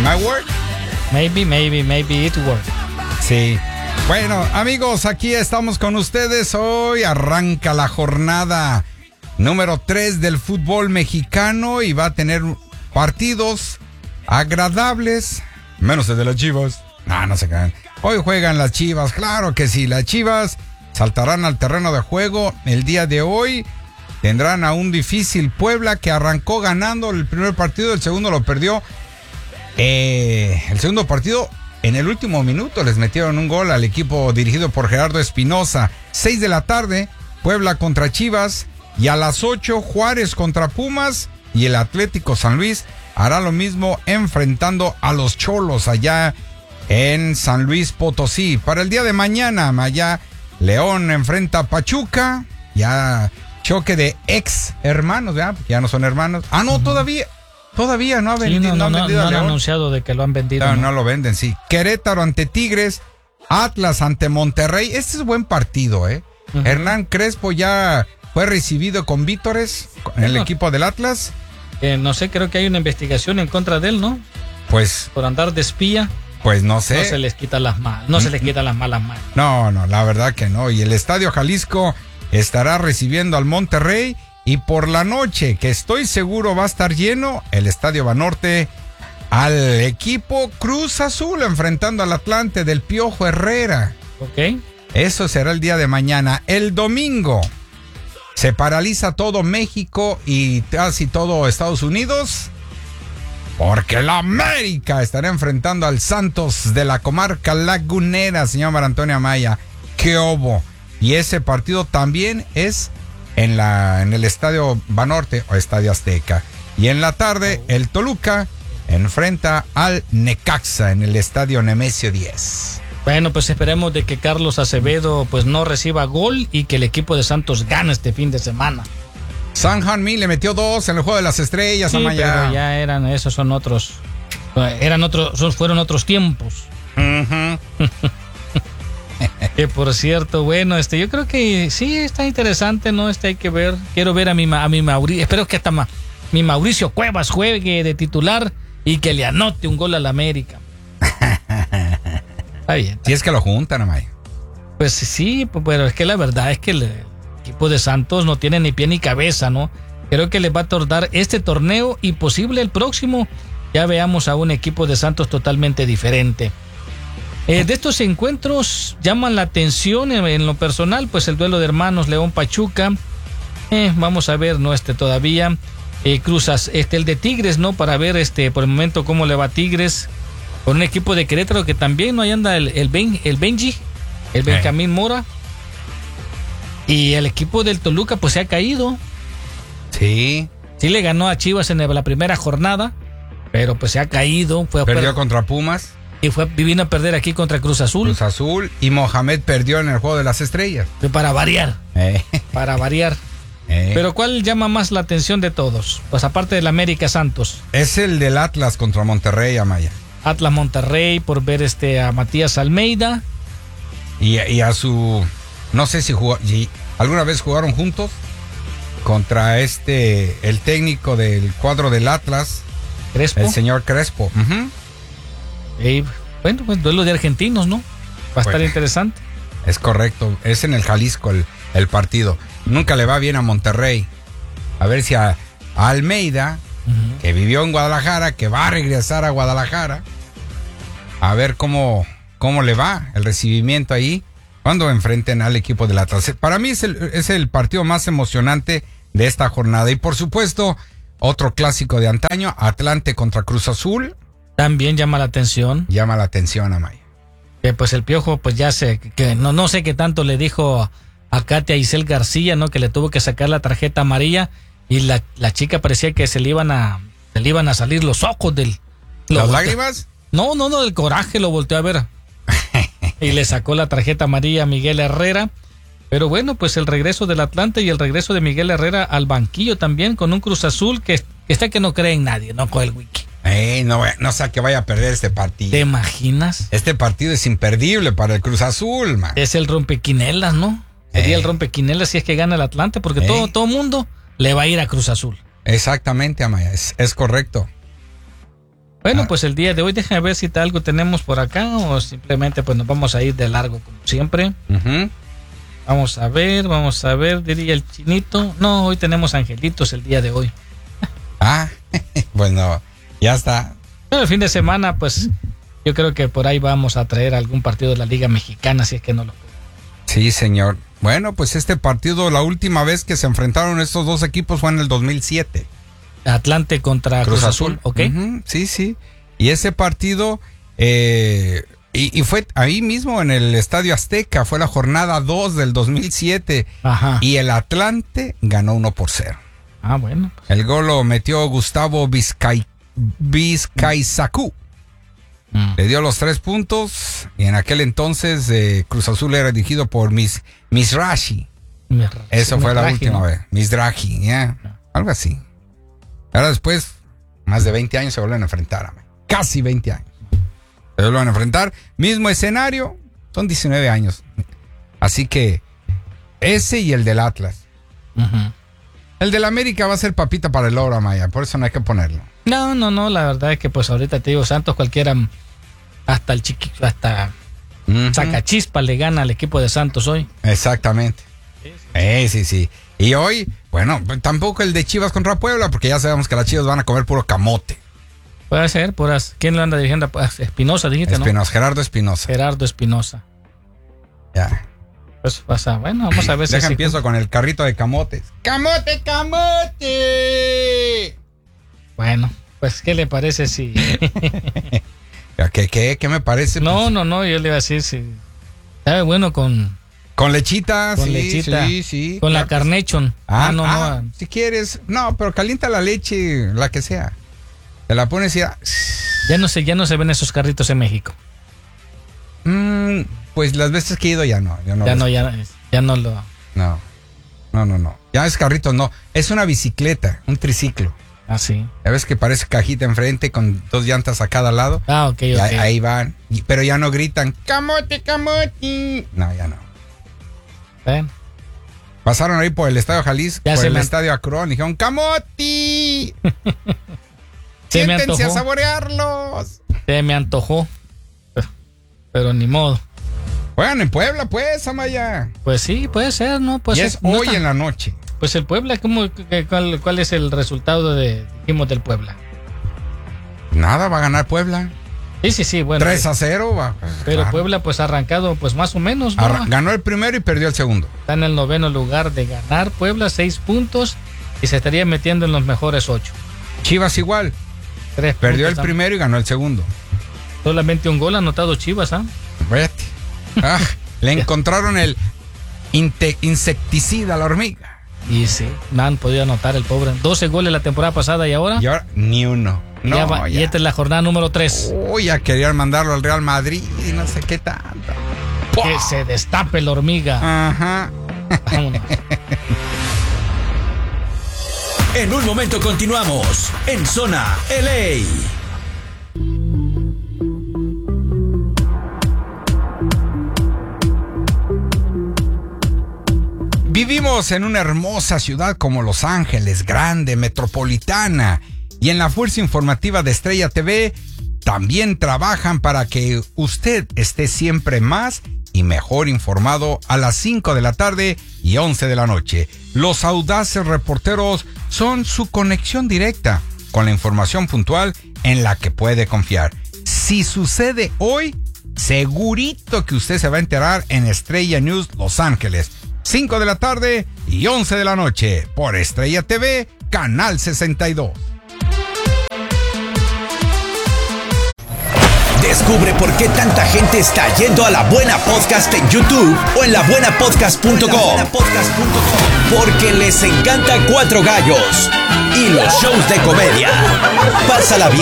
might work. Maybe it work. Sí. Bueno, amigos, aquí estamos con ustedes. Hoy arranca la jornada número 3 del fútbol mexicano y va a tener partidos agradables, menos el de las Chivas. No se crean. Hoy juegan las Chivas, claro que sí. Las Chivas saltarán al terreno de juego el día de hoy. Tendrán a un difícil Puebla que arrancó ganando el primer partido, el segundo lo perdió. El segundo partido, en el último minuto les metieron un gol al equipo dirigido por Gerardo Espinosa. 6 de la tarde, Puebla contra Chivas, y a las 8 Juárez contra Pumas, y el Atlético San Luis hará lo mismo enfrentando a los Cholos allá en San Luis Potosí. Para el día de mañana, allá León enfrenta a Pachuca, ya choque de ex hermanos, ¿verdad? Ya no son hermanos. No, todavía no ha vendido. No han anunciado de que lo han vendido. No lo venden, sí. Querétaro ante Tigres, Atlas ante Monterrey. Este es buen partido, ¿eh? Hernán Crespo ya fue recibido con vítores en el equipo del Atlas. No sé, creo que hay una investigación en contra de él, ¿no? Pues por andar de espía. Pues no sé. No se les quita las malas, manos. No, la verdad que no. Y el Estadio Jalisco estará recibiendo al Monterrey. Y por la noche, que estoy seguro va a estar lleno, el Estadio Banorte al equipo Cruz Azul enfrentando al Atlante del Piojo Herrera. Ok. Eso será el día de mañana. El domingo se paraliza todo México y casi todo Estados Unidos, porque la América estará enfrentando al Santos de la comarca lagunera, señor Mar Antonio Amaya. ¡Qué obo! Y ese partido también es en el Estadio Banorte o Estadio Azteca. Y en la tarde, el Toluca enfrenta al Necaxa en el Estadio Nemesio 10. Bueno, pues esperemos de que Carlos Acevedo pues no reciba gol y que el equipo de Santos gane este fin de semana. San Hanmin le metió 2 en el Juego de las Estrellas, sí, Amaya. Pero ya fueron otros tiempos. Que por cierto, bueno, yo creo que sí está interesante, ¿no? Hay que ver. Quiero ver a mi Mauricio. Espero que hasta mi Mauricio Cuevas juegue de titular y que le anote un gol al América. Está bien. Si es que lo juntan, Amaya. Pues sí, pero es que la verdad es que el equipo de Santos no tiene ni pie ni cabeza, ¿no? Creo que les va a tardar este torneo y posible el próximo. Ya veamos a un equipo de Santos totalmente diferente. De estos encuentros llaman la atención en lo personal, pues el duelo de hermanos León Pachuca. Vamos a ver, ¿no? Todavía cruzas el de Tigres, ¿no? Para ver por el momento cómo le va a Tigres con un equipo de Querétaro que también no ahí anda el Benji, el Benjamín Mora. Y el equipo del Toluca pues se ha caído. Sí le ganó a Chivas en la primera jornada, pero pues se ha caído. Perdió contra Pumas. Y vino a perder aquí contra Cruz Azul. Y Mohamed perdió en el Juego de las Estrellas. Para variar. Pero ¿cuál llama más la atención de todos? Pues aparte del América Santos. Es el del Atlas contra Monterrey, Amaya. Atlas Monterrey, por ver a Matías Almeida. Y a su... No sé si alguna vez jugaron juntos contra el técnico del cuadro del Atlas. Crespo. El señor Crespo. Bueno, pues duelo de argentinos, ¿no? Va a estar interesante. Es correcto, es en el Jalisco el partido. Nunca le va bien a Monterrey. A ver si a Almeida, que vivió en Guadalajara, que va a regresar a Guadalajara, a ver cómo le va el recibimiento ahí cuando enfrenten al equipo del Atlas. Para mí es el partido más emocionante de esta jornada. Y por supuesto, otro clásico de antaño, Atlante contra Cruz Azul. También llama la atención. Amaya. Que pues el Piojo, pues ya no sé qué tanto le dijo a Katia Isel García, ¿no? Que le tuvo que sacar la tarjeta amarilla y la chica parecía que se le iban a salir los ojos ¿Las lágrimas? No, del coraje lo volteó a ver. Y le sacó la tarjeta amarilla a Miguel Herrera. Pero bueno, pues el regreso del Atlante y el regreso de Miguel Herrera al banquillo también con un Cruz Azul que está que no cree en nadie, ¿no? Con el wiki. No sé que vaya a perder este partido. ¿Te imaginas? Este partido es imperdible para el Cruz Azul, man. Es el rompequinelas, ¿no? Sería el rompequinelas si es que gana el Atlante, porque todo mundo le va a ir a Cruz Azul. Exactamente, Amaya, es correcto. Bueno, pues el día de hoy déjame ver si algo tenemos por acá o simplemente pues nos vamos a ir de largo como siempre. Uh-huh. Vamos a ver, diría el Chinito. No, hoy tenemos angelitos el día de hoy. Bueno, ya está. Pero el fin de semana pues yo creo que por ahí vamos a traer algún partido de la Liga Mexicana si es que no lo puedo. Sí, señor. Bueno, pues este partido, la última vez que se enfrentaron estos dos equipos fue en el 2007. Atlante contra Cruz Azul, ¿ok? Uh-huh, sí. Y ese partido, y fue ahí mismo en el Estadio Azteca, fue la jornada 2 del 2007. Ajá. Y el Atlante ganó 1-0. Bueno. Pues. El gol lo metió Gustavo Vizcaizacú. Le dio los 3 puntos. Y en aquel entonces Cruz Azul era dirigido por Mizrahi. Eso fue la última vez. Mizrahi, ya. Algo así. Ahora después, más de 20 años se vuelven a enfrentar. Casi 20 años. Se vuelven a enfrentar. Mismo escenario. Son 19 años. Así que ese y el del Atlas. Uh-huh. El del América va a ser papita para el oro, Maya. Por eso no hay que ponerlo. No. La verdad es que pues ahorita te digo, Santos cualquiera, hasta el chiquito, hasta Sacachispa le gana al equipo de Santos hoy. Exactamente. Sí. Y hoy, bueno, tampoco el de Chivas contra Puebla, porque ya sabemos que las Chivas van a comer puro camote. Puede ser, puras. ¿Quién lo anda dirigiendo? Espinosa, dijiste, ¿no? Gerardo Espinosa. Ya. Pues pasa, bueno, vamos a ver si empiezo con el carrito de camotes. ¡Camote! Bueno, pues, ¿qué le parece si...? ¿Qué me parece? No, yo le iba a decir si... ¿Sabe bueno con lechita? Con lechita. Sí. Con la carnation. No. Si quieres. No, pero calienta la leche, la que sea. Te la pones y ya... Ya no se ven esos carritos en México. Pues las veces que he ido ya no. Ya no lo... No. Ya es carrito, no. Es una bicicleta, un triciclo. Sí. Ya ves que parece cajita enfrente con 2 llantas a cada lado. Ok. Ahí van. Pero ya no gritan, ¡camote! No, ya no. Ven. Pasaron ahí por el Estadio Jalisco, por el Estadio Akron, y dijeron, ¡camote! Siéntense a saborearlos. Se me antojó. Pero ni modo. Bueno, en Puebla, pues, Amaya. Pues sí, puede ser, ¿no? Pues es hoy en la noche. Pues el Puebla, ¿cuál es el resultado dijimos del Puebla? Nada, va a ganar Puebla. Sí, bueno. 3-0 va. Pero claro. Puebla pues ha arrancado pues más o menos, ¿no? Ganó el primero y perdió el segundo. Está en el 9º lugar de ganar Puebla, 6 puntos y se estaría metiendo en los mejores 8. Chivas igual. 3 perdió el primero y ganó el segundo. Solamente un gol anotado Chivas, Vete. Le encontraron el insecticida a la hormiga. Y sí, no han podido anotar el pobre. 12 goles la temporada pasada y ahora ni uno. No, y esta es la jornada número 3. Ya querían mandarlo al Real Madrid y no sé qué tanto. Que se destape la hormiga. Ajá. Vámonos. En un momento continuamos en Zona LA. Vivimos en una hermosa ciudad como Los Ángeles, grande, metropolitana, y en la fuerza informativa de Estrella TV también trabajan para que usted esté siempre más y mejor informado a las 5 de la tarde y 11 de la noche. Los audaces reporteros son su conexión directa con la información puntual en la que puede confiar. Si sucede hoy, segurito que usted se va a enterar en Estrella News Los Ángeles. 5 de la tarde y 11 de la noche por Estrella TV, Canal 62. Descubre por qué tanta gente está yendo a La Buena Podcast en YouTube o en labuenapodcast.com. Porque les encanta Cuatro Gallos y los shows de comedia. Pásala bien.